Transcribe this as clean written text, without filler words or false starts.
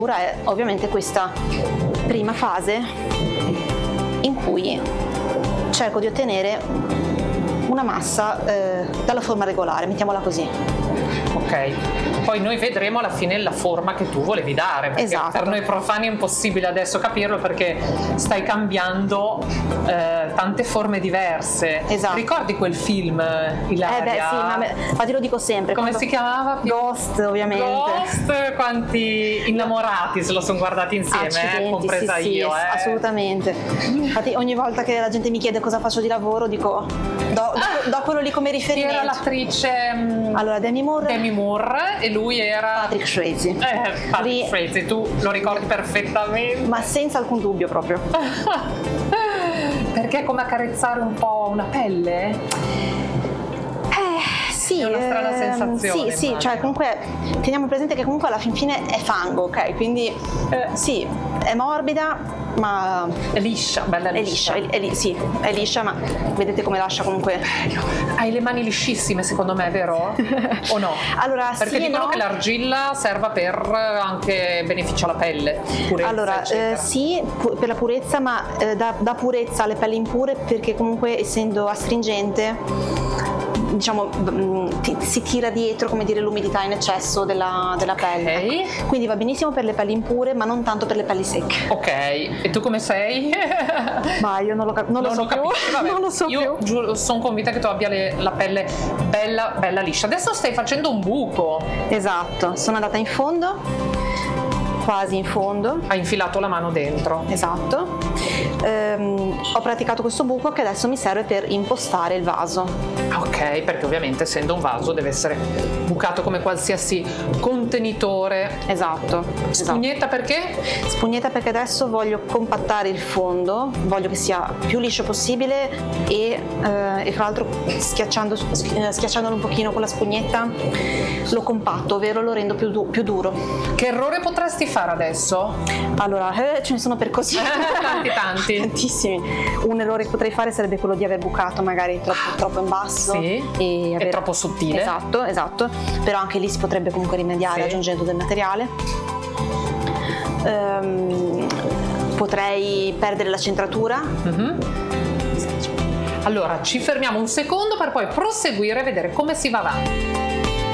È ovviamente questa prima fase in cui cerco di ottenere una massa dalla forma regolare, mettiamola così. Ok, poi noi vedremo alla fine la forma che tu volevi dare, perché esatto. Per noi profani è impossibile adesso capirlo perché stai cambiando tante forme diverse. Esatto. Ricordi quel film, Ilaria? Sì, ma infatti lo dico sempre. Come si chiamava? Ghost, ovviamente. Ghost, quanti innamorati se lo sono guardati insieme, compresa sì, io. Assolutamente. Infatti ogni volta che la gente mi chiede cosa faccio di lavoro dico do quello lì come riferimento. Era l'attrice allora Demi Moore e lui era Patrick Swayze. Patrick Swayze, tu lo ricordi perfettamente, ma senza alcun dubbio proprio. Perché è come accarezzare un po' una pelle? Sì, è una strana sensazione. Sì, cioè comunque teniamo presente che comunque alla fin fine è fango, ok? Quindi sì, è morbida, ma è liscia, bella liscia. È liscia, ma vedete come lascia comunque. Hai le mani liscissime secondo me, vero? O no? Allora, perché sì, dicono no. che l'argilla serva per anche beneficio alla pelle, purezza, allora sì, per la purezza, ma dà purezza alle pelli impure, perché comunque essendo astringente, diciamo, si tira dietro, come dire, l'umidità in eccesso della pelle. Quindi va benissimo per le pelli impure, ma non tanto per le pelli secche. Ok, e tu come sei? Ma io non lo so più. Non lo so io più. Sono convinta che tu abbia la pelle bella liscia. Adesso stai facendo un buco. Esatto, sono andata in fondo, quasi in fondo. Hai infilato la mano dentro. Esatto. Ho praticato questo buco che adesso mi serve per impostare il vaso. Ok, perché ovviamente essendo un vaso deve essere bucato come qualsiasi contenitore. Esatto. Spugnetta perché? Spugnetta perché adesso voglio compattare il fondo, voglio che sia più liscio possibile e fra l'altro schiacciandolo un pochino con la spugnetta lo compatto, ovvero lo rendo più duro. Che errore potresti fare adesso? Allora, ce ne sono per così. Tanti. Tantissimi. Un errore che potrei fare sarebbe quello di aver bucato magari troppo in basso. Sì, è troppo sottile. Esatto. Però anche lì si potrebbe comunque rimediare aggiungendo del materiale. Potrei perdere la centratura. Allora, ci fermiamo un secondo per poi proseguire e vedere come si va avanti.